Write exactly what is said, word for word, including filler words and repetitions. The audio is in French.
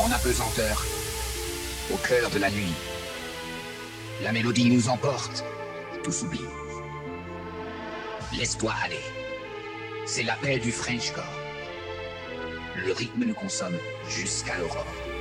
en apesanteur, au cœur de la nuit. La mélodie nous emporte, tout s'oublie. Laisse-toi aller. C'est l'appel du Frenchcore. Le rythme nous consomme jusqu'à l'aurore.